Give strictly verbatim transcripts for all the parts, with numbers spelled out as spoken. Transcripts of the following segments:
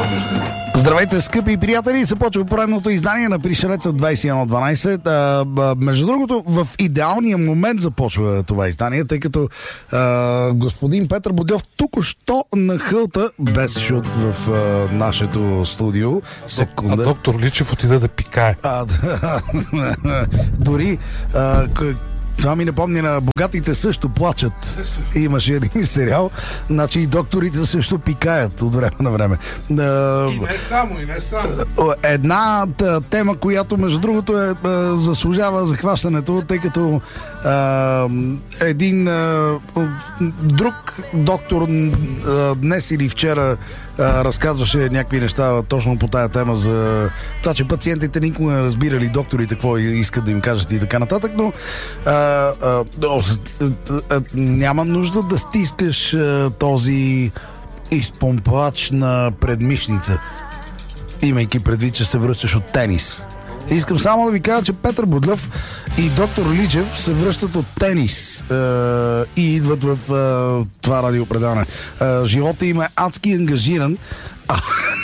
Здравейте, скъпи приятели! Започва поредното издание на Пришелеца двайсет и едно дванайсет. А, а, между другото, в идеалния момент започва това издание, тъй като а, господин Петър Бодлев току-що нахълта без шут в а, нашето студио. Секунда. А доктор Личев отида да пикае. А, дори а, това ми напомня на Богатите също плачат. Имаше един сериал. Значи и докторите също пикаят от време на време. И не само, и не само. Една тема, която между другото е, заслужава захващането, тъй като а, един а, друг доктор а, днес или вчера а, разказваше някакви неща точно по тая тема за това, че пациентите никога не разбирали докторите какво искат да им кажат и така нататък, но а, а, а, няма нужда да стискаш а, този изпомпач на предмишница, имайки предвид, че се връщаш от тенис. Искам само да ви кажа, че Петър Бодлев и доктор Личев се връщат от тенис е, и идват в е, това радиопредаване. Е, живота им е адски ангажиран. А...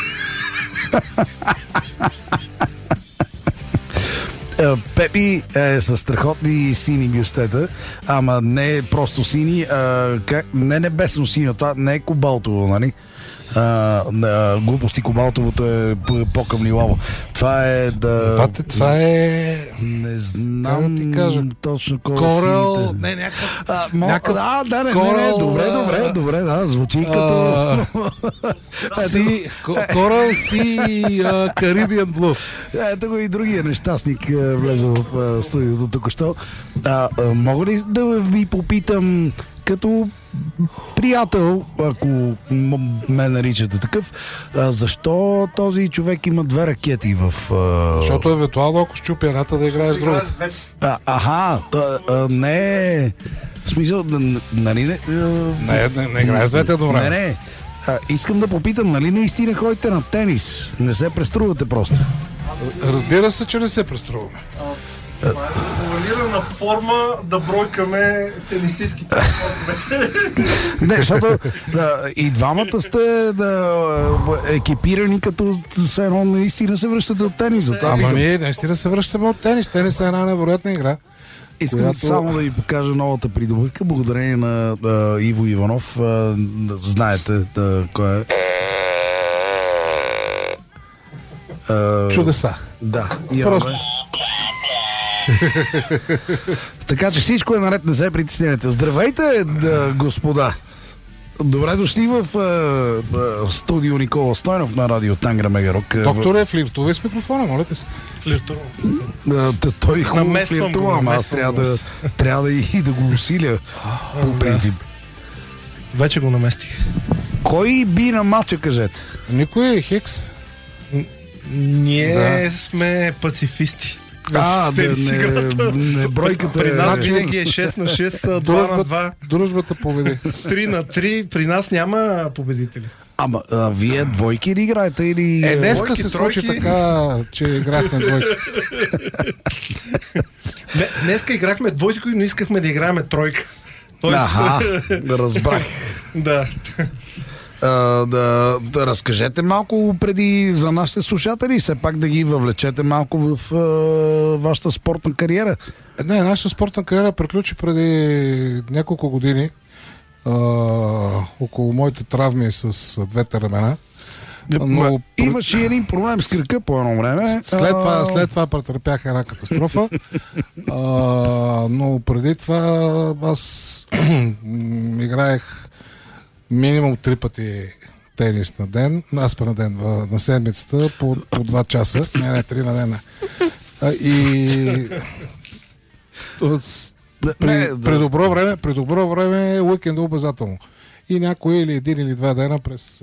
Пепи е със страхотни сини гъщета, ама не просто сини, а, как, не небесно сино, това не е кобалтово, нали? А, а, глупости, кобалтовото е по-къмнилаво. Това е да... Бате, това е... Не знам да ти кажа. Точно колко Корал... сините. Не, някакъв... А, мо... някакъв... А, да, не, корал... не, не, добре, добре, добре, да, звучи а... като... Си... Корал си Caribbean Blue. Ето го и другия нещастник влезе в студиото току-що. А, а, мога ли да ви попитам като приятел, ако м- ме наричате такъв, а, защо този човек има две ракети в... А... Защото евентуално, ако щупи едната, да играе с другата. А, аха, да, а, не... В смисъл, нали не... Не, не, не играе с двете добре. Не, не. А, искам да попитам, нали наистина ходите на тенис? Не се преструвате просто? Разбира се, че не се преструваме. Това е формулирана форма да бройкаме тенисистските спортовете. Не, защото да, и двамата сте да, екипирани, като все едно наистина се връщате от тениса. Ама ние наистина се връщаме от тенис. Тенис е една невероятна игра. Искам която... само да ви покажа новата придобивка, благодарение на а, Иво Иванов. А, знаете да, кой е. А, Чудеса. Да. Просто... Така че всичко е наред, не се притеснявайте. Здравейте, да, господа! Добре дошли в а, а, студио Никола Стойнов на радио Тангра Мегарок. Доктор е флиртувай с микрофона, молете се. Флиртувам. Той хубаво флиртува, ама аз трябва да, трябва да и да го усиля по принцип. Вече го наместих. Кой би на матча, кажете? Никой е Хикс. Ние да. сме пацифисти. А, да, не, не бройката. При нас винаги е шест на шест, два на два. Дружбата победи. три на три. При нас няма победители. Ама, а, вие двойки ли играете или... Е, днеска двойки, се случи тройки. така, че играхме двойки. Не, днеска играхме двойки, но искахме да играем тройка. Тоест... Аха, разбрах. Да. Uh, да, да разкажете малко преди за нашите слушатели, все пак да ги въвлечете малко в uh, вашата спортна кариера. Не, нашата спортна кариера приключи преди няколко години uh, около моите травми с двете ramена. Но имаше един проблем с кръка по едно време. След това, след това претърпях една катастрофа. uh, но преди това аз играех минимум три пъти тенис на ден, аз па на ден, на седмицата, по, по два часа. Не, не, три на ден. А, и при, не, да. при добро време, при добро време уикенда обязателно. И някой или един или два дена през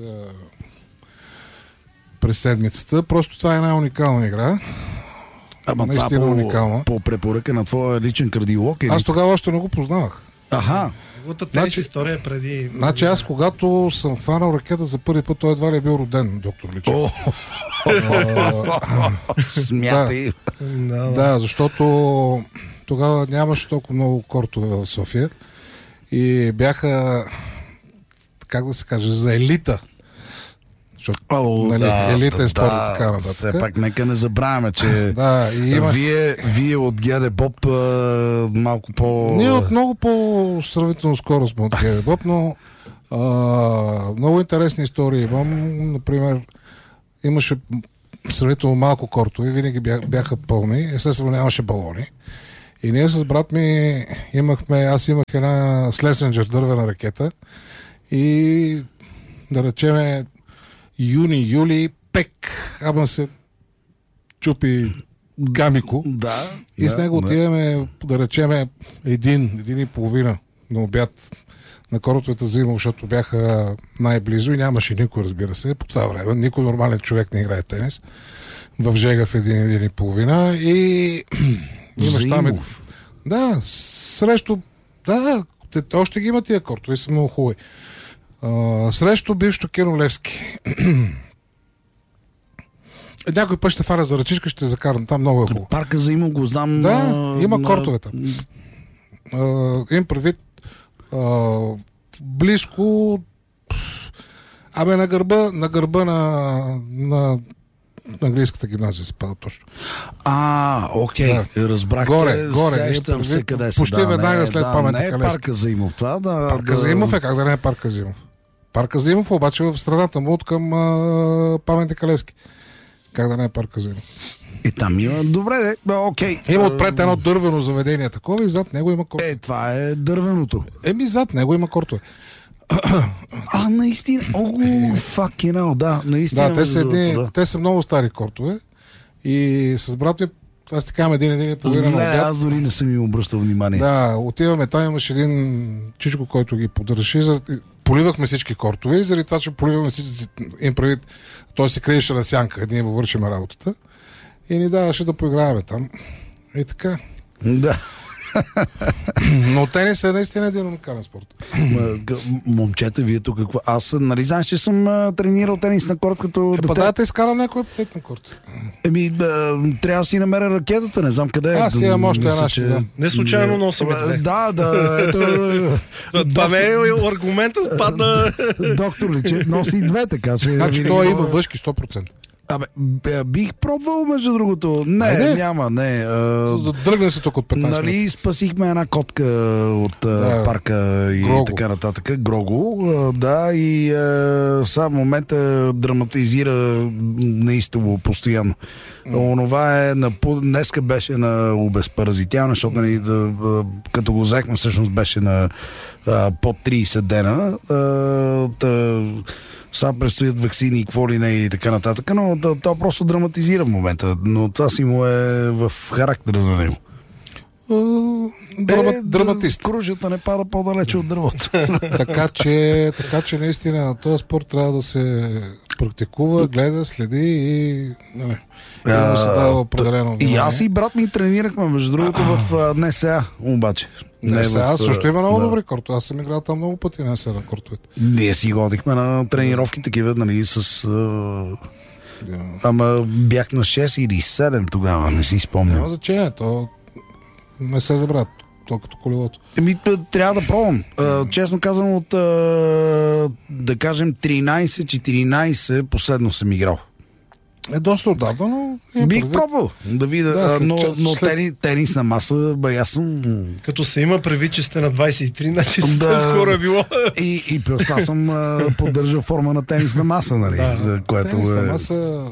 през седмицата. Просто това е една уникална игра. Ама това по, по препоръка на твоя личен кардиолог или? Аз тогава още не го познавах. Аха. Неговата тенис значи, история преди... Значи аз когато съм хванал ракета за първи път, той едва ли е бил роден, доктор Личев. Смятай. Да, да, защото тогава нямаше толкова много кортове в София и бяха, как да се каже, за елита. защото О, нали, да, елитен да, спорт и така нататък. Все пак нека не забравяме, че Да, и има... вие, вие от ГД Боб а, малко по... Ние от много по-сравнително скоро сме от ГД Боб, но а, много интересни истории имам. Например, имаше сравнително малко кортове, винаги бяха, бяха пълни, естествено нямаше балони. И ние с брат ми имахме, аз имах една Слесенджер дървена ракета и да речеме юни-юли пек, ама се чупи гамико. Да. И да, с него да. отиваме, да речеме, един, един и половина на обяд на кортовете зима, защото бяха най-близо и нямаше никой, разбира се, по това време. Никой нормален човек не играе тенис. В Жега в един, един и половина и имаш там... Заимов. Да, срещу... Да, да, те, още ги има тия кортове, са много хубави. А, срещу бившото Кено Левски. Някой път ще фара за ръчичка, ще закарам. Там много е хубаво. Парка Заимов го знам. Да, а, има на... кортове там. А, им предвид а, близко абе на гърба, на гърба на, на английската гимназия се пада точно. А, окей, Да. разбрахте. Горе, горе, Сещам е, се къде са. почти да, веднага не, след да, паметника Не е Левски. Парка Заимов, това да... Парка да... Заимов е, как да не е Парка Заимов? Парка Заимов обаче в страната му от към а, паметника Левски. Как да не е Парка Заимов? И там има... Добре, де, окей. Има отпред едно дървено заведение такова и зад него има кортове. Е, това е дървеното. Еми зад него има кортове. А, наистина. О, fucking hell, да, наистина. Да, те са, между едни, другото, те са много стари кортове и с брат ми, аз така един, един и половина на Не, обяд. аз дори не съм им обръщал внимание. Да, отиваме, там имаше един чичко, който ги поддържаше. За... Поливахме всички кортове и заради това, че поливаме всички, им прави, той се криеше на сянка, ние му вършим работата и ни даваше да поиграваме там. И така. Да. Но тенис е наистина един уникален спорт. М, г- Момчета, вие тук какво? Аз, нали знаеш, че съм а, тренирал тенис на корт като Е, па дете. да те изкарам някой път на корт. Еми, да, трябва да си намеря ракетата, не знам къде е. Аз Да, имам още мисля, една, че- ще дам. Не случайно носим две. Да, да, ето... Това не е аргументът, падна... Доктор ли, че носи две, така че... Значи винаги той има мога- въшки сто процента. Абе, б- бих пробвал, между другото. Не, Айде. няма, не. А, Задръгне се тук от петнайсет минути. нали, спасихме една котка от а, Да. парка и Грого. така нататък. Грого, а, да, и а, сам момента драматизира неистово постоянно. Онова е, на, днеска беше на обезпаразитяване, защото нали, да, а, като го взехме, всъщност беше на а, под трийсет дена. А, та, сега предстоят ваксини и какво ли не и така нататък, но то, то просто драматизира в момента, но това си му е в характера на него. Драма, Е, драматист. Кружата не пада по-далече от дървото. така, че, така че наистина този спорт трябва да се практикува, гледа, следи и нали, и да му се дава определено И внимание. аз и брат ми тренирахме, между другото, в а, НСА, обаче. Не, сега, в, също има много да. добри кортове. Аз съм играл там много пъти, не са на кортовете. Ние си ходихме на тренировки такива, нали, с... А... Да. Ама бях на шест или седем тогава, не си Няма спомням. значение, то не се забравя, то като колелото. Еми, т- трябва да пробвам. А, честно казвам, от а, да кажем тринайсет-четиринайсет последно съм играл. Е доста отдавна, но... имам Бих предвид. пробвал да видя, Да, а, след но, час- но след- тени, тенис на маса, бе, аз съм... Като се има предвид, че сте на двайсет и три, значи Да. скоро е било. И, и плюс аз съм а, поддържал форма на тенис на маса, нали? Да. Което Тенис на е... маса...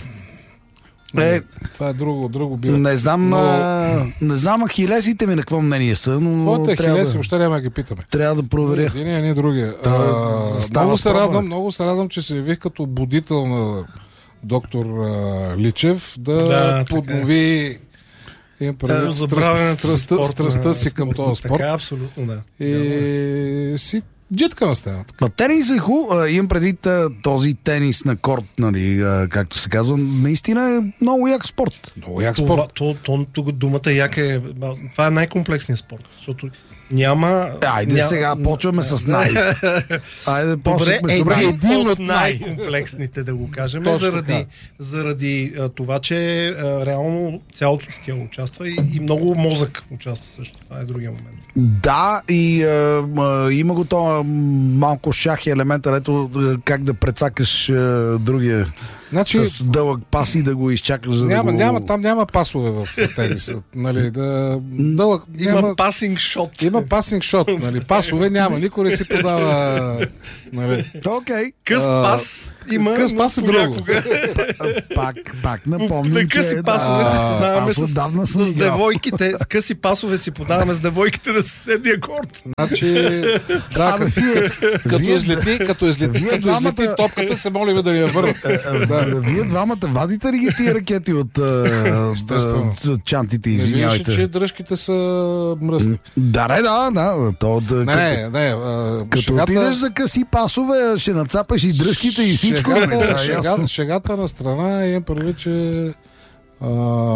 Е, Това е друго, друго бира. не знам, Но- а, не знам ахилесите ми на какво мнение са, но Твоите трябва, хилеси, да, въобще няма да ги питаме. трябва да проверя. Един, не другия. Та, А, става много се проба. радвам, много се радвам, че се явих като будител на доктор а, Личев да, Да, така е. поднови имам Е, предвид страст, Забравянето страстта, спорт, страстта на- си към този спорт. Така, абсолютно, да. И си джиткам с темата. Ма тенис е хубаво. Имам предвид а, този тенис на корт, нали, а, както се казва, наистина е много як спорт. Много як Това, спорт. то, то, тук думата як е... Това е най-комплексният спорт, защото Няма... Айде ня... сега, почваме с най. Айде, Добре, почваме с един най. от най-комплексните, да го кажем, Точно заради, така. заради а, това, че а, реално цялото ти тяло участва и, и много мозък участва също. Това е другия момент. Да, и а, а, има го това малко шах елемент, ето как да прецакаш а, другия Значи, с дълъг пас и да го изчакаш, за няма, да го... няма, там няма пасове в тениса. Нали, да, дълъг, Има няма, пасинг шот. има пасинг шот. Нали, пасове няма. Никой не си подава. Нали. Окей. Къс А, пас има. къс пас е друго. понякога. Пак, пак напомням, На че... къси пасове си А, подаваме аз с, отдавна съм с играл. девойките. С къси пасове си подаваме с девойките на съседния корт. Значи, да, Абе, като, вие, като вие- излети, като излети, вие като излети двамата- топката, се молим да ни я върнат. да. Вие двамата вадите ли ги тия ракети от а, Естествено. а, чантите, Не виждаш, извинявайте? че дръжките са мръсни. Да, не, да, да. То, да Не, като, не, не. а, като шегата- отидеш за къси пасове, ще нацапаш и дръжките и всичко. нали? Шегата, Да, шегата, ясно. шегата на страна имам предвид, че а,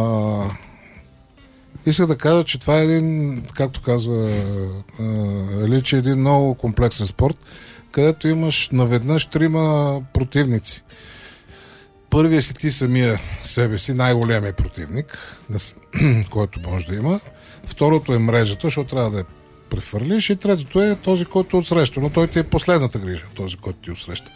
исках да кажа, че това е един, както казва а, Личи, един много комплексен спорт, където имаш наведнъж трима противници. Първият си ти самия себе си, най-големият противник, който може да има. Второто е мрежата, защото трябва да я префърлиш. И третото е този, който отсреща. Но той ти е последната грижа, този, който ти отсреща.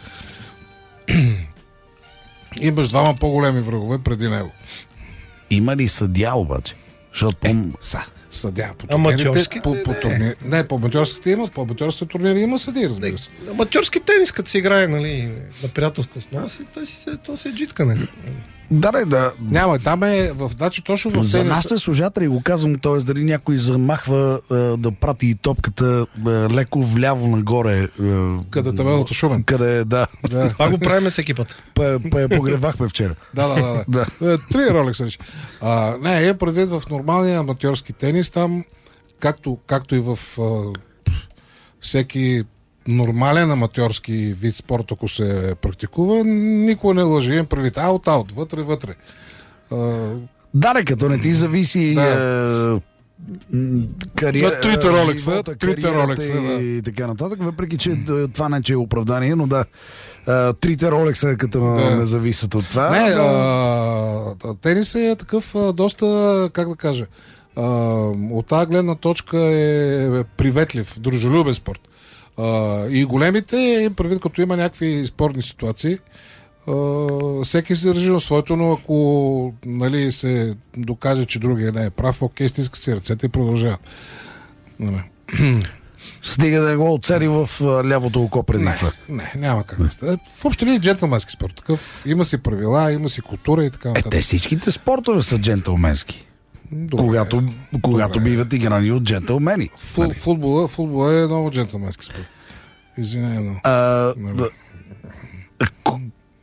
Имаш двама по-големи врагове преди него. Има ли съдя обаче? Защото пом... Са, съдя. По Аматьорските, турнирите, по, по турни... Не, по аматьорските има, по аматьорските турнири има съди, разбира се. Аматьорски тенис, като се играе, нали, на приятелска основа, си, то, си, то се е джиткане. Да, не, да. Няма, там е в, значи точно в За тениса. нашите служатели го казвам, т.е. дали някой замахва а, да прати топката а, леко вляво нагоре. А, Къде табелото Шумен. Къде, да. Да, Това го правим всеки път. П- п- Погревахме вчера. да, да. да, да. Да. Е, Три ролекса. рече. А, не, е предвид в нормалния аматьорски тенис, там, както, както и в а, всеки нормален аматьорски вид спорт, ако се практикува, никога не лъжи. Имам предвид аут-аут, вътре-вътре. А, Да, не, като не ти зависи Да. а, м, кариера, На трите а, Ролекса, живота, трите кариерата Ролекса, и така нататък, въпреки че д- това не че е оправдание, но да, а, трите Ролекса като Да. не зависят от това. Не, да. а, тенис е такъв а, доста, как да кажа, а, от тази гледна точка е приветлив, дружелюбен спорт. А, и големите, им предвид, като има някакви спорни ситуации, а, всеки се държи на своето, но ако нали, се докаже, че другия не е прав, окей, стиска си ръцете и продължава. Нали. Стига да го оцели в а, лявото око преди това. Не, няма как да стане. В общи линии джентлменски спорт. Такъв, има си правила, има си култура и така Е, нататък. те всичките спортове са джентълменски. Добре. Когато, когато Добре. биват играни от джентълмени. Фу, футбола, футбола е много джентълменски спорт. Извинявай, но... А, Нали. да, к-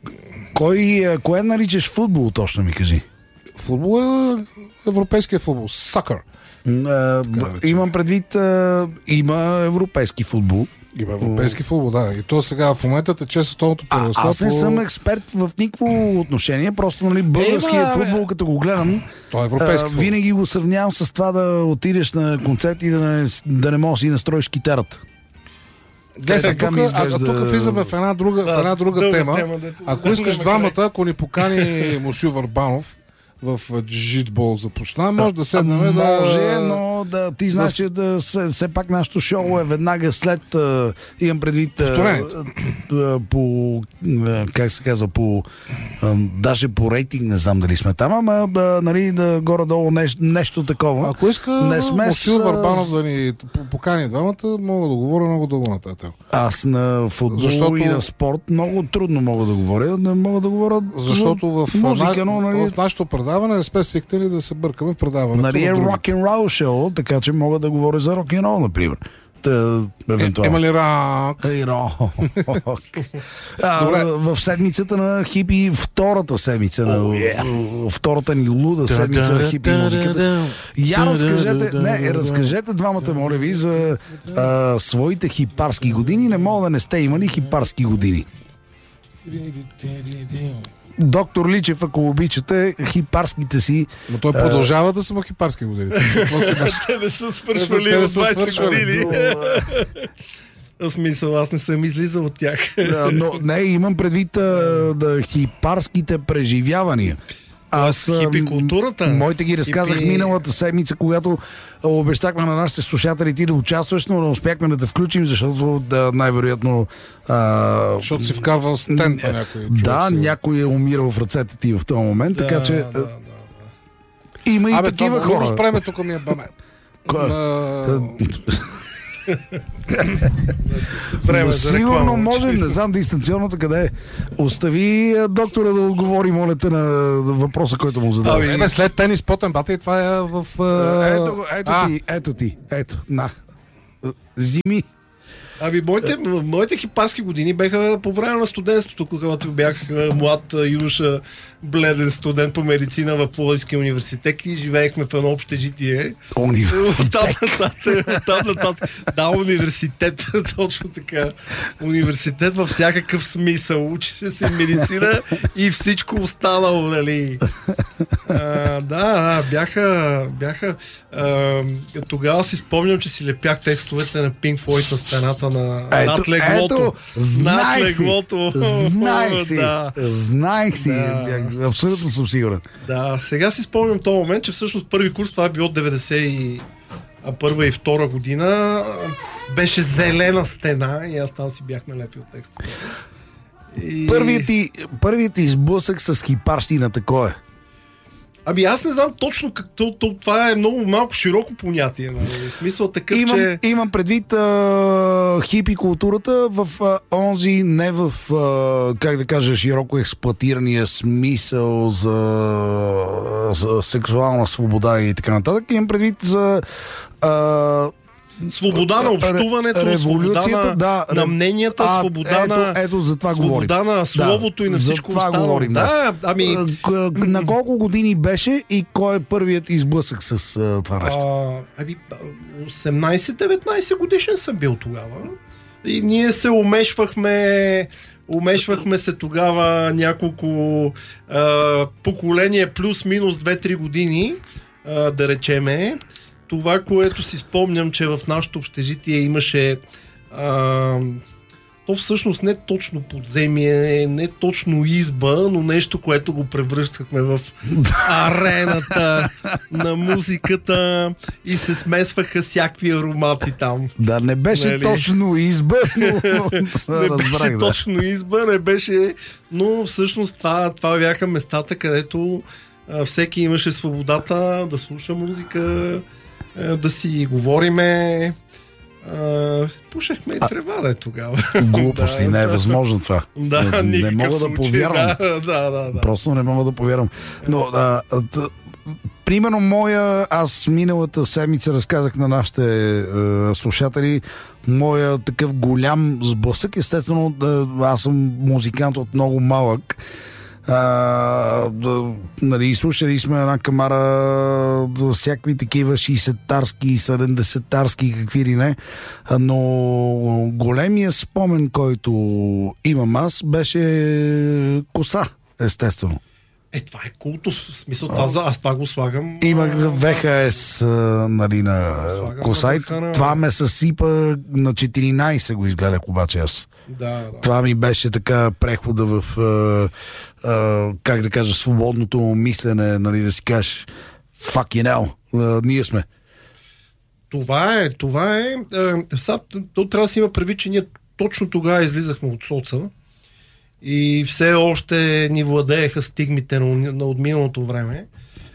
кой, а, кое наричаш футбол, точно ми кажи? Футбол е европейския футбол. Сакър. М, а, б- наречем. имам предвид, а, има европейски футбол. Има европейски футбол, да. И то сега в момента тече световното А, първенство. аз не по- съм експерт в никакво отношение, просто нали, българския Ема, бе. футбол, като го гледам, То е европейски а, футбол. винаги го сравнявам с това да отидеш на концерт и да не, да не можеш да си настроиш китарата. Гледай, така тук, ми а, изглежда. а, тук влизаме в една друга, в една друга дълга тема. тема, дето- Ако искаш няма двамата, край. ако ни покани Мусю Върбанов в джитбол започна, може да седнем да... Може, но да, ти знаеш, да че да, все, все пак нашото шоу е веднага след, а, имам предвид, а, Повторението. а, по, а, как се казва, по, а, даже по рейтинг, не знам дали сме там, ама а, нали, да горе-долу нещо, нещо такова. Ако иска Не сме Мусю с- Върбанов да ни п- покани двамата, мога да говоря много дълго нататък. Аз на футбол Защото- и на спорт много трудно мога да говоря, не мога да говоря Защото в, за музика, на, но нали, в нашето предаване не сме свикнали да се бъркаме в предаването. нали е на другите. рок-н-рол шоу, така че мога да говоря за рок-н-рол, например. Та, Е, евентуално. има ли рак? Ей, рок. А, Добре. в седмицата на хипи, втората седмица на Oh, yeah. втората ни луда седмица на хипи музиката. Я разкажете, не, разкажете двамата, моля ви, за а, своите хипарски години. Не мога да не сте имали хипарски години. Доктор Личев, ако обичате, хипарските си... Но той продължава да са му хипарски години. Те не са свършвали от двайсет години. В смисъл, аз не съм излизал от тях. Да, но не, имам предвид а, да, хипарските преживявания. Аз хипикултурата. Моите ги разказах Хипи... миналата седмица, когато обещахме на нашите слушатели ти да участваш, но не успяхме да те включим, защото да, най-вероятно... А... Защото си вкарвал стенд на някой човек. Да, си. някой е умирал в ръцете ти в този момент, да, така че... Да, да, да. Има и Абе, такива това, хора. Спреме тук ми е баме. Време Сигурно реклама, можем, не знам дистанционното къде е. Остави доктора да отговори, моля те, на въпроса, който му задава. Ами, след тенис потен бата и това е в... Ето, ето ти, ето ти, ето, на. Зими. Ами, моите, моите хипарски години беха по време на студентството, когато бях млад юноша, бледен студент по медицина в Пловдивския университет и живеехме в едно общежитие. Университет. Там нататък, там нататък. Да, университет, точно така. Университет във всякакъв смисъл. Учеше се медицина и всичко останало, нали. А, да, да, бяха, бяха а, тогава си спомням, че си лепях текстовете на Pink Floyd на стената на ето, над леглото. Ето, знаех си, леглото. знаех си, да. знаех си, Да. абсолютно съм сигурен. Да, сега си спомням този момент, че всъщност първи курс, това е било деветдесет и първа и втора година, беше зелена стена и аз там си бях налепил текста. И... Първият ти, първият ти сблъсък с хипарщината кой е? Ами аз не знам точно как то, то, това е много малко широко понятие. Нали? В смисъл такъв, имам, че... Имам предвид а, хипи културата в а, онзи, не в, а, как да кажа, широко експлоатирания смисъл за, за сексуална свобода и така нататък. Имам предвид за... А, свобода на общуването, свобода на, да, на мненията, а, свобода ето, на, ето за това свобода говорим. на словото да, и на всичко това останало. Говорим, да. Да, ами... На колко години беше и кой е първият изблъсък с а, това нещо? А, ами, осемнайсет-деветнайсет годишен съм бил тогава. И ние се умешвахме умешвахме се тогава няколко а, поколения плюс-минус две-три години, а, да речеме. Това, което си спомням, че в нашото общежитие имаше а, то всъщност не точно подземие, не точно изба, но нещо, което го превръщахме в арената на музиката и се смесваха всякакви аромати там. Да, не беше Нали? точно изба, но... не разбрах, беше да. точно изба, не беше... Но всъщност това, това бяха местата, където а, всеки имаше свободата да слуша музика, а, да си говориме. Uh, пушехме и трева, да е тогава. Глупости, да, не е да. възможно това. Да, не, не мога случай, да повярвам. Да, да, да, да. Просто не мога да повярвам. Но, а, т, примерно, моя, аз миналата седмица разказах на нашите е, слушатели, моя такъв голям сблъсък. Естествено, да, аз съм музикант от много малък. А, да, нали, слушали сме една камара за всякакви такива шейсетарски, седемдесетарски, какви ли не, но големия спомен, който имам аз, беше коса, естествено. Е, това е култов, в смисъл, това, аз това го слагам. Имах В Х С, нали, на коса и на... това ме съсипа на четиринайсет го изгледах обаче аз. Да, да. Това ми беше така прехода в а, а, как да кажа, свободното мислене, нали, да си кажеш fucking hell, а, ние сме. Това е, това е. е сега, то трябва да си има предвид, че ние точно тогава излизахме от соца и все още ни владееха стигмите на, на отминалото време.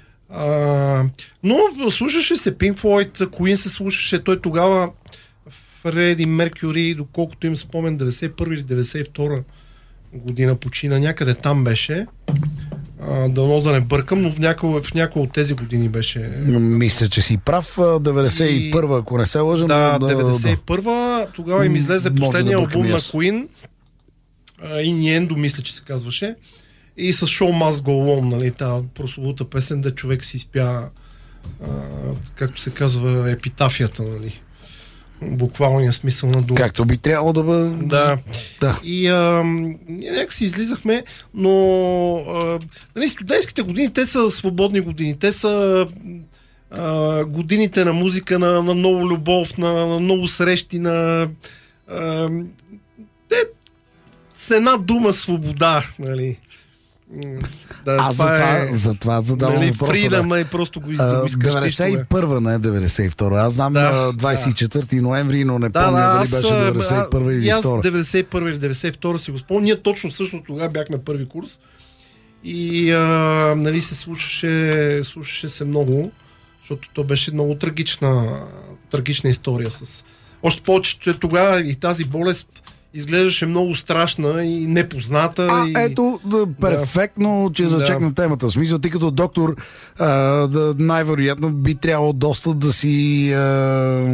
А, но слушаше се Pink Floyd, Queen се слушаше, той тогава Фреди Меркюри, доколкото им спомен, деветдесет и първа или деветдесет и втора година почина, някъде там беше. А, дано да не бъркам, но в някои, в някои от тези години беше. Мисля, че си прав. деветдесет и първа, ако не се лъжа. Да, но, деветдесет и първа, тогава им излезе последния да албум на Queen. Innuendo, мисля, че се казваше. И с Show Must Go On, нали, тази прословута песен, да човек си спя, а, както се казва, епитафията, нали. буквалния смисъл на дума. Както би трябвало да бъде. Да. да. И а, някак си излизахме, но а, нали, студентските години, те са свободни години. Те са а, годините на музика, на, на много любов, на, на много срещи, на а, те, с една дума свобода, нали. Да, а за това, е, за това задавам нали, въпроса. Фридъм да. е просто го, да го искаш. деветдесет и първа, не деветдесет и втора. Аз знам да, двадесет и четвърти да. ноември, но не да, помня да, дали аз, беше деветдесет и първа или аз втора. деветдесет и първа или деветдесет и втора си го спомня. Ние точно всъщност тогава бях на първи курс и а, нали, се слушаше, слушаше се много, защото то беше много трагична, трагична история. С... Още повече, че тогава и тази болест изглеждаше много страшна и непозната. А, и... ето, да, перфектно, че зачекна да. темата. В смисъл, ти като доктор, а, да, най-вероятно би трябвало доста да си а,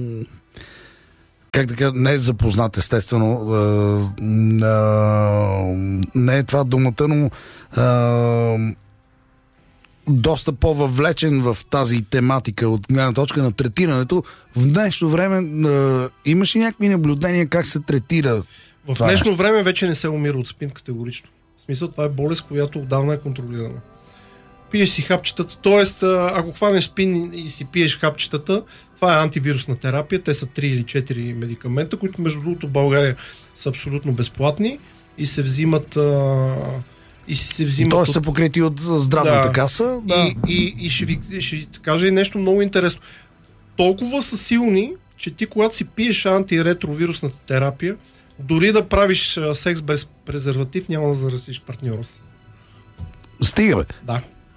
как така, не е запознат, естествено. А, а, не е това думата, но а, доста по-въвлечен в тази тематика от гледна точка на третирането. В днешно време а, имаш ли някакви наблюдения как се третира? В това днешно е? време вече не се умира от спин категорично. В смисъл, това е болест, която отдавна е контролирана. Пиеш си хапчетата, т.е. ако хванеш спин и си пиеш хапчетата, това е антивирусна терапия. Те са три или четири медикамента, които между другото в България са абсолютно безплатни и се взимат а, и се взимат. Тоест от... са покрити от здравната да. каса. Да. И, и, и ще, ви, ще ви кажа и нещо много интересно. Толкова са силни, че ти когато си пиеш антиретровирусната терапия, дори да правиш а, секс без презерватив, няма да заразиш партньора си. Стига, бе. Да.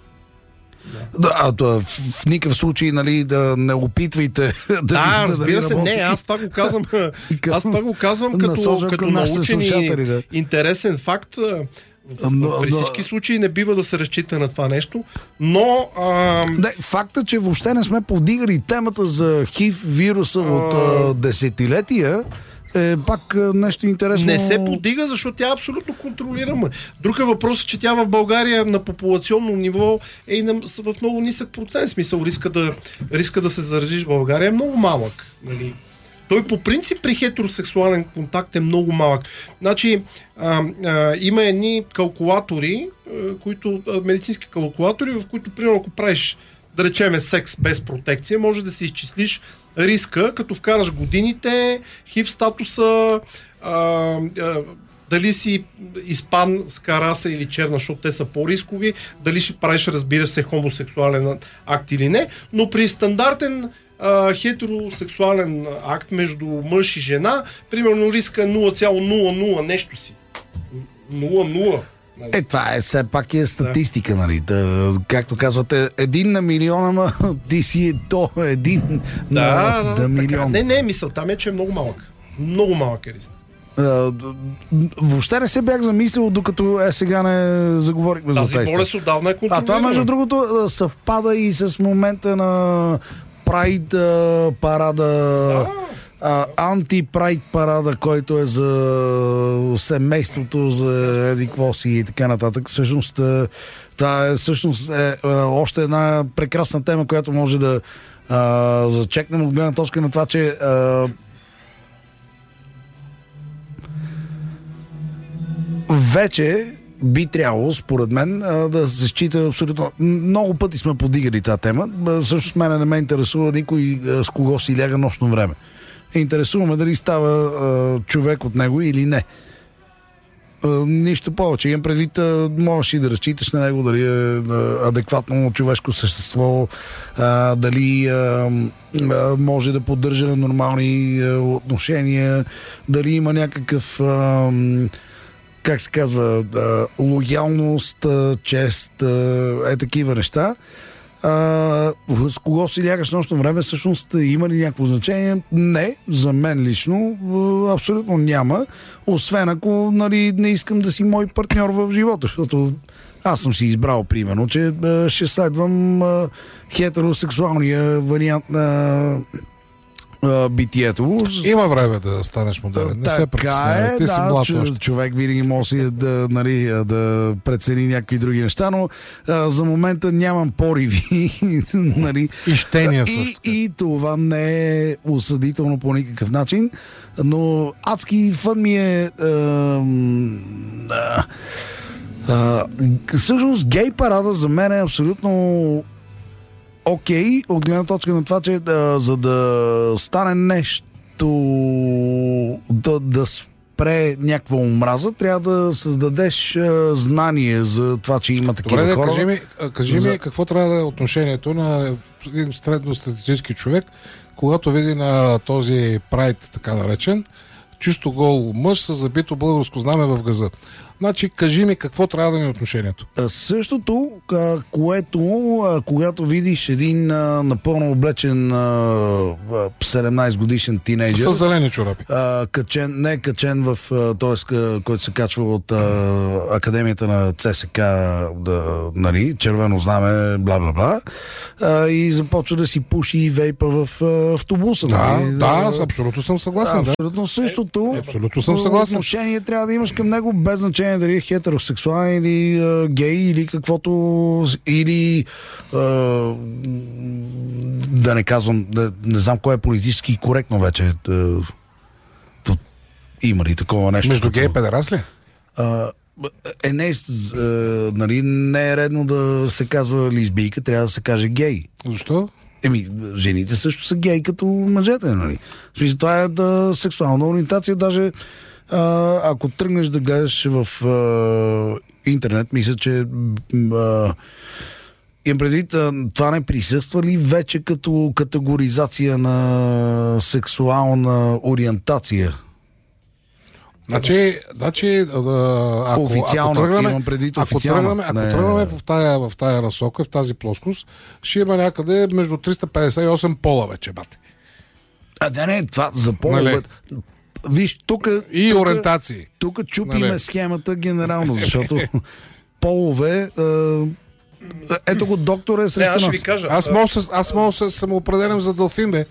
Да, а, в, в никакъв случай, нали, да не опитвайте да, да разбира да се, не, аз това го казвам, аз това го казвам като, като научен и да. интересен факт. В, но, при всички но... случаи не бива да се разчита на това нещо, но... А... Не, факта, че въобще не сме повдигали темата за хив вируса а... от а, десетилетия, е пак нещо интересно. Не се подига, защото тя е абсолютно контролирама. Друг е въпрос, че тя в България на популационно ниво е и на, в много нисък процент. Смисъл, риска да, риска да се заразиш в България е много малък. Нали? Той по принцип при хетеросексуален контакт е много малък. Значи, а, а, има едни калкулатори, а, които, а, медицински калкулатори, в които, примерно, ако правиш, да речеме, секс без протекция, може да си изчислиш риска, като вкараш годините, хив статуса, а, а, дали си испанска раса или черна, защото те са по-рискови, дали ще правиш, разбира се, хомосексуален акт или не, но при стандартен а, хетеросексуален акт между мъж и жена, примерно риска е нула цяло нула нула нещо си. нула нула. Е, това е все пак е статистика, да. Нали? Да, както казвате, един на милиона, ма ти си е то един да, на, да, на милион. Не, не, мисълта ми е, че е много малък. Много малък е риск. Въобще не се бях замислил, докато е сега не заговорихме тази за това. Тази болест отдавна е контролирана. А това, между другото, съвпада и с момента на Прайд парада, да. а, антипрайд парада, който е за семейството, за едикво си и така нататък. Всъщност, това е, всъщност е, е още една прекрасна тема, която може да а, зачекнем от гледна точка на това, че а, вече би трябвало, според мен, да се счита абсолютно... Много пъти сме подигали тази тема. Също с мен не ме интересува никой с кого си ляга нощно време. Интересуваме дали става а, човек от него или не. А, нищо повече. Имам предвид, а, можеш и да разчиташ на него, дали е а, адекватно човешко същество, а, дали а, а, може да поддържа нормални а, отношения, дали има някакъв... А, как се казва, лоялност, чест, е такива неща. С кого си лягаш нощно време, всъщност има ли някакво значение? Не, за мен лично абсолютно няма, освен ако, нали, не искам да си мой партньор в живота, защото аз съм си избрал, примерно, че ще следвам хетеросексуалния вариант на а, битието. Има време да станеш модерен. Не се притеснявай. Е, Ти да, си млад ч- още. човек винаги може да, нали, да прецени някакви други неща, но а, за момента нямам пориви. Нали. И щения също. И, и това не е осъдително по никакъв начин, но адски фън ми е а, а, а, всъщност гей парада за мен е абсолютно окей, okay, от гледна точка на това, че да, за да стане нещо, да, да спре някаква омраза, трябва да създадеш а, знание за това, че има такива Добре, хора. Да, кажи ми, кажи за... ми какво трябва да е отношението на един средностатистически човек, когато види на този прайд, така наречен, чисто гол мъж с забито българско знаме в газа. Значи, кажи ми какво трябва да ми е отношението. Същото, което когато видиш един а, напълно облечен а, седемнайсет годишен тинейджър. С зелени чорапи. А, качен, не качен в, т.е. който се качва от а, Академията на ЦСК, да, нали, червено знаме, бла-бла-бла, а, и започва да си пуши и вейпа в а, автобуса. Да, нали? да, абсолютно съм съгласен. Да, абсолютно да. същото. Е, абсолютно съм съгласен. Отношение трябва да имаш към него, без значение дали е хетеросексуален или а, гей или каквото, или а, да не казвам, да, не знам кое е политически коректно вече. Да, да, има ли такова нещо? Между като, гей и педерас ли? А, е, не, а, нали, не е редно да се казва лесбийка, трябва да се каже гей. Защо? Еми, жените също са гей като мъжете, нали? Това е да, сексуална ориентация, даже а, ако тръгнеш да гледаш в а, интернет, мисля, че а, имам предвид, а, това не присъства ли вече като категоризация на сексуална ориентация? Значи, значи ако, официално, ако тръгнем, имам предвид ако официално. тръгнем, ако не, тръгнем в тая, в тая разсока, в тази плоскост, ще има някъде между триста петдесет и осем пола вече, бате. А да не, това за полове. Виж, тук... И тука, ориентации. Тук чупиме нали? Схемата генерално, защото полове... А, ето го доктор е срещу Не, аз ще нас. ви кажа. Аз мога се, аз мога се самоопределям за делфин, бе.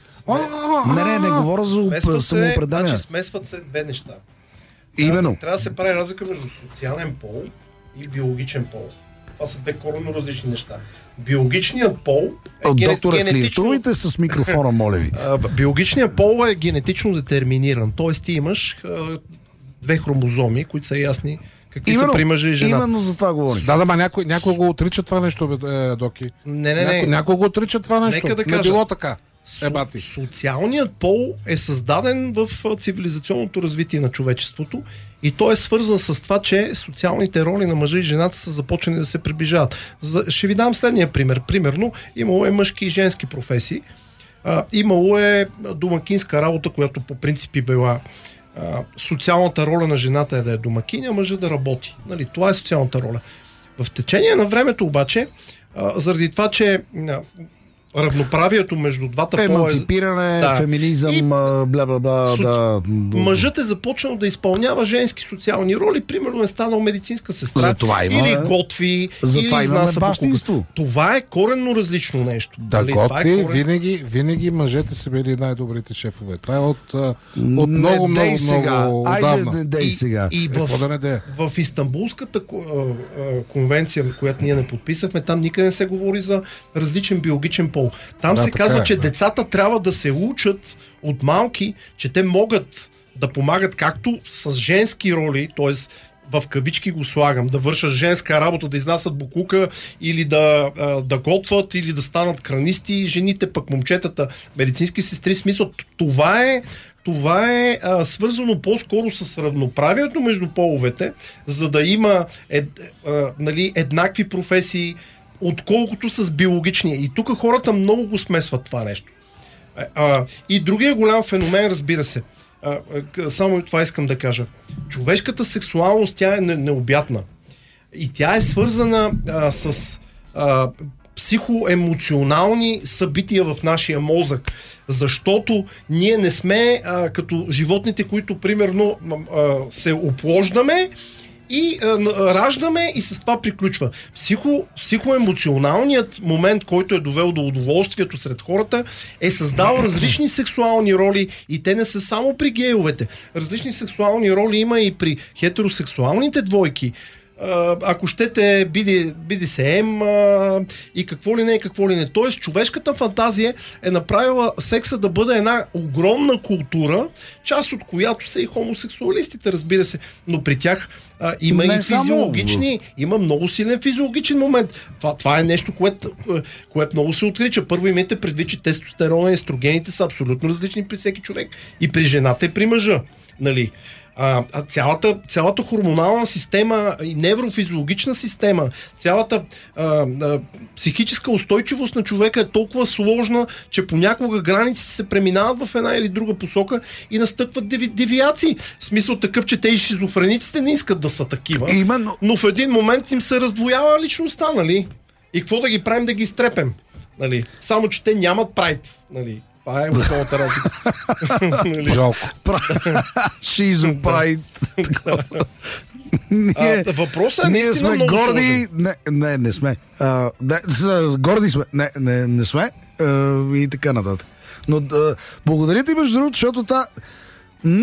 Не, не, не говоря за Смесват се, самоопределяне. значи смесват се две неща. Именно. Трябва да се прави разлика между социален пол и биологичен пол. Това са две коренно различни неща. Биологичният пол е От ген... доктора, генетично... флиртувайте с микрофона, моля ви. А, биологичният пол е генетично детерминиран. Тоест ти имаш а, две хромозоми, които са ясни какви Именно, са при мъжа и жена. Именно за това говорим. Да, да, ма някой, някой го отрича това нещо, бе, е, Доки. Не, не, не. Някой, някой го отрича това нещо. Нека да кажа. Не било така. Со- Ебати. социалният пол е създаден в а, цивилизационното развитие на човечеството и той е свързан с това, че социалните роли на мъжа и жената са започнали да се приближават. За, ще ви дам следния пример. Примерно, имало е мъжки и женски професии. А, имало е домакинска работа, която по принцип е била а, социалната роля на жената е да е домакиня, а мъжа да работи. Нали, това е социалната роля. В течение на времето обаче, а, заради това, че а, равноправието между двата пола е... Еманципиране, Да. феминизъм, И- бла-бла-бла, Со- да. Мъжът е започнал да изпълнява женски социални роли, примерно е станал медицинска сестра, За това има- или готви, за или това имаме изнася покупка. бащинство. Това е коренно различно нещо. Да, Нали? Това е готви, корен- винаги, винаги мъжете са били най-добрите шефове. Това е от, а, от Не много, много, дей сега. много Айде, отдавна. не дей И, сега. и Какво в, да не дее? в Истанбулската ко- а, а, конвенция, която ние не подписахме, там никъде не се говори за различен биологичен пол. Там Да, се така казва, е, че да. децата трябва да се учат от малки, че те могат да помагат както с женски роли, т.е. в кавички го слагам, да вършат женска работа, да изнасят букука или да, а, да готват, или да станат кранисти, жените, пък момчетата, медицински сестри. Смисъл, това е Това е а, свързано по-скоро с равноправието между половете, за да има ед, а, нали, еднакви професии, отколкото с биологичния. И тук хората много го смесват това нещо. А, а, и другия голям феномен, разбира се, а, а, само това искам да кажа. Човешката сексуалност, тя е не, необятна. И тя е свързана а, с а, психоемоционални събития в нашия мозък. Защото ние не сме а, като животните, които примерно а, се оплождаме и а, раждаме и с това приключва. Психо, психоемоционалният момент, който е довел до удоволствието сред хората, е създал различни сексуални роли и те не са само при гейовете. Различни сексуални роли има и при хетеросексуалните двойки. Ако щете би ди ес ем и какво ли не, и какво ли не. Тоест, човешката фантазия е направила секса да бъде една огромна култура, част от която са и хомосексуалистите, разбира се. Но при тях а, има не и физиологични, само... има много силен физиологичен момент. Това, това е нещо, което, което много се отрича. Първо имайте предвид, че тестостерона и естрогените са абсолютно различни при всеки човек. И при жената, и при мъжа. Нали? А, а цялата, цялата хормонална система и неврофизиологична система, цялата а, а, психическа устойчивост на човека е толкова сложна, че понякога границите се преминават в една или друга посока и настъпват деви, девиации. В смисъл такъв, че те и шизофрениците не искат да са такива, Именно... но в един момент им се раздвоява личността, нали? И какво да ги правим, да ги изтрепем? Нали? Само, че те нямат прайд, нали? Това е основната разлика. Жалко. Шизо прайд. Ние, въпросът е ние сме много горди. Не, не, не сме. А, не, горди сме. Не, не, не сме. А, и така нататък. Но да, благодаря ти, между другото, защото та,